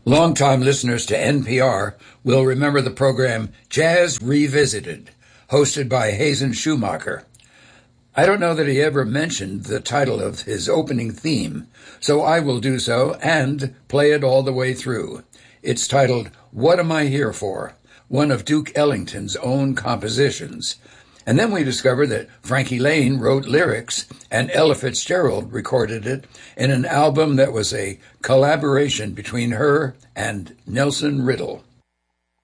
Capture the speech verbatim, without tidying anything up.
Longtime listeners to N P R will remember the program Jazz Revisited, hosted by Hazen Schumacher. I don't know that he ever mentioned the title of his opening theme, so I will do so and play it all the way through. It's titled, What Am I Here For?, one of Duke Ellington's own compositions. And then we discover that Frankie Laine wrote lyrics and Ella Fitzgerald recorded it in an album that was a collaboration between her and Nelson Riddle.